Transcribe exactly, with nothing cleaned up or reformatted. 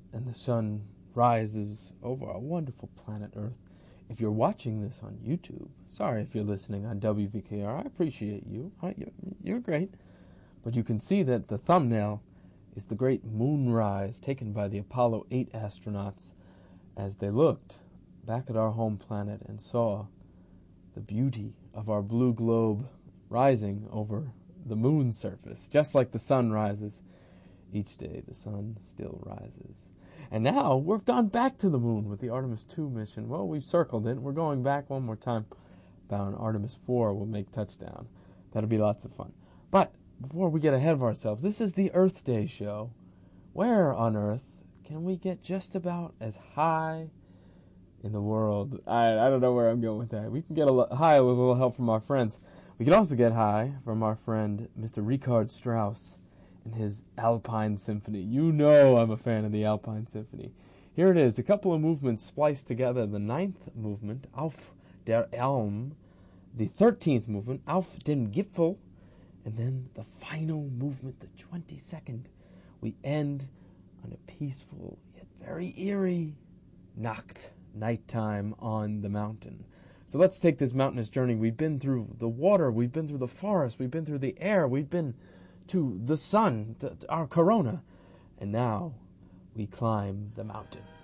and the sun rises over our wonderful planet Earth. If you're watching this on YouTube, sorry if you're listening on W V K R, I appreciate you. You're great. But you can see that the thumbnail is the great moonrise taken by the Apollo eight astronauts as they looked back at our home planet and saw the beauty of our blue globe rising over the moon's surface. Just like the sun rises each day, the sun still rises. And now we've gone back to the moon with the Artemis two mission. Well, we've circled it. We're going back one more time. Bound Artemis four will make touchdown. That'll be lots of fun. But before we get ahead of ourselves, this is the Earth Day show. Where on Earth can we get just about as high in the world? I, I don't know where I'm going with that. We can get a lo- high with a little help from our friends. We can also get high from our friend Mister Richard Strauss and his Alpine Symphony. You know I'm a fan of the Alpine Symphony. Here it is, a couple of movements spliced together. The ninth movement, Auf der Elm. The thirteenth movement, Auf dem Gipfel. And then the final movement, the twenty-second. We end on a peaceful yet very eerie Nacht, nighttime on the mountain. So let's take this mountainous journey. We've been through the water, we've been through the forest, we've been through the air, we've been to the sun, the, our corona, and now we climb the mountain.